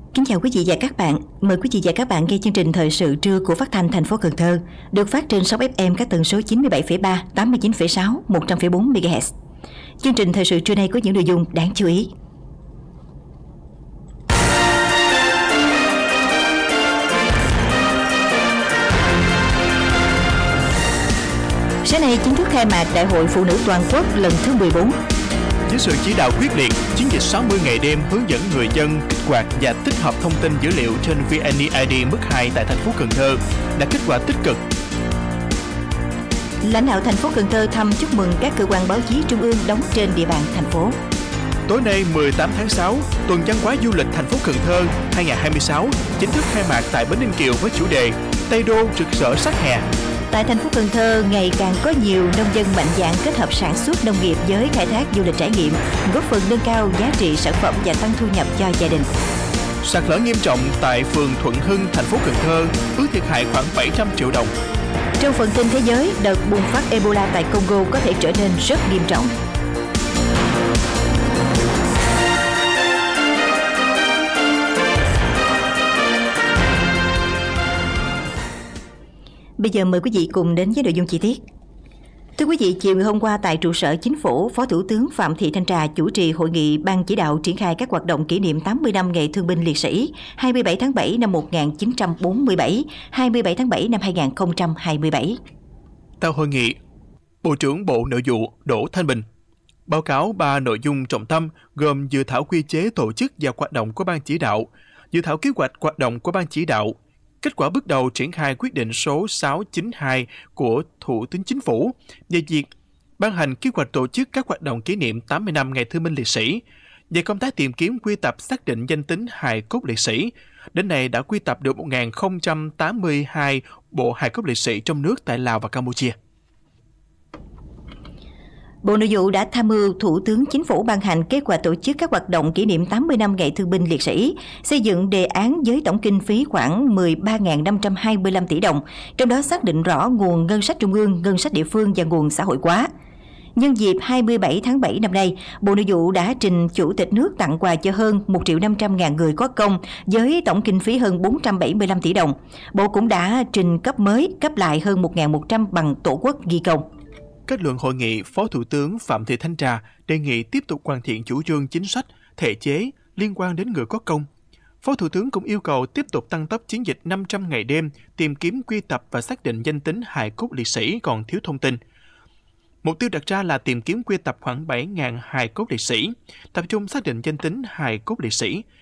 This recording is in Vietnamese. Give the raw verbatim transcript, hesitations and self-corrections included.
Kính chào quý vị và các bạn. Mời quý vị và các bạn nghe chương trình thời sự trưa của Phát thanh thành phố Cần Thơ, được phát trên sóng ép em các tần số chín mươi bảy phẩy ba, tám mươi chín phẩy sáu, một trăm phẩy bốn MHz. Chương trình thời sự trưa nay có những nội dung đáng chú ý. Sáng nay chính thức khai mạc Đại hội Phụ nữ Toàn quốc lần thứ mười bốn. Với sự chỉ đạo quyết liệt, chiến dịch sáu mươi ngày đêm hướng dẫn người dân kích hoạt và tích hợp thông tin dữ liệu trên vê en e i đê mức hai tại thành phố Cần Thơ đã kết quả tích cực. Lãnh đạo thành phố Cần Thơ thăm chúc mừng các cơ quan báo chí trung ương đóng trên địa bàn thành phố. Tối nay mười tám tháng sáu, tuần văn hóa du lịch thành phố Cần Thơ hai không hai sáu chính thức khai mạc tại Bến Ninh Kiều với chủ đề Tây Đô rực rỡ sắc hè. Tại thành phố Cần Thơ, ngày càng có nhiều nông dân mạnh dạn kết hợp sản xuất nông nghiệp với khai thác du lịch trải nghiệm, góp phần nâng cao giá trị sản phẩm và tăng thu nhập cho gia đình. Sạt lở nghiêm trọng tại phường Thuận Hưng, thành phố Cần Thơ, ước thiệt hại khoảng bảy trăm triệu đồng. Trong phần tin thế giới, đợt bùng phát Ebola tại Congo có thể trở nên rất nghiêm trọng. Bây giờ mời quý vị cùng đến với nội dung chi tiết. Thưa quý vị, chiều ngày hôm qua tại trụ sở Chính phủ, Phó Thủ tướng Phạm Thị Thanh Trà chủ trì hội nghị ban chỉ đạo triển khai các hoạt động kỷ niệm tám mươi năm Ngày Thương binh Liệt sĩ hai mươi bảy tháng bảy năm một nghìn chín trăm bốn mươi bảy, hai mươi bảy tháng bảy năm hai nghìn không trăm hai mươi bảy. Tại hội nghị, Bộ trưởng Bộ Nội vụ Đỗ Thanh Bình báo cáo ba nội dung trọng tâm gồm dự thảo quy chế tổ chức và hoạt động của ban chỉ đạo, dự thảo kế hoạch hoạt động của ban chỉ đạo, kết quả bước đầu triển khai quyết định số sáu trăm chín mươi hai của Thủ tướng Chính phủ về việc ban hành kế hoạch tổ chức các hoạt động kỷ niệm tám mươi năm Ngày Thương binh Liệt sĩ, về công tác tìm kiếm quy tập xác định danh tính hài cốt liệt sĩ. Đến nay đã quy tập được một nghìn không trăm tám mươi hai bộ hài cốt liệt sĩ trong nước tại Lào và Campuchia. Bộ Nội vụ đã tham mưu Thủ tướng Chính phủ ban hành kế hoạch tổ chức các hoạt động kỷ niệm tám mươi năm Ngày Thương binh Liệt sĩ, xây dựng đề án với tổng kinh phí khoảng mười ba nghìn năm trăm hai mươi lăm tỷ đồng, trong đó xác định rõ nguồn ngân sách trung ương, ngân sách địa phương và nguồn xã hội hóa. Nhân dịp hai mươi bảy tháng bảy năm nay, Bộ Nội vụ đã trình Chủ tịch nước tặng quà cho hơn một triệu năm trăm ngàn người có công với tổng kinh phí hơn bốn trăm bảy mươi lăm tỷ đồng. Bộ cũng đã trình cấp mới, cấp lại hơn một nghìn một trăm bằng Tổ quốc ghi công. Kết luận hội nghị, Phó Thủ tướng Phạm Thị Thanh Trà đề nghị tiếp tục hoàn thiện chủ trương chính sách, thể chế liên quan đến người có công. Phó Thủ tướng cũng yêu cầu tiếp tục tăng tốc chiến dịch năm trăm ngày đêm tìm kiếm quy tập và xác định danh tính hài cốt liệt sĩ còn thiếu thông tin. Mục tiêu đặt ra là tìm kiếm quy tập khoảng bảy nghìn hài cốt liệt sĩ, tập trung xác định danh tính hài cốt liệt sĩ,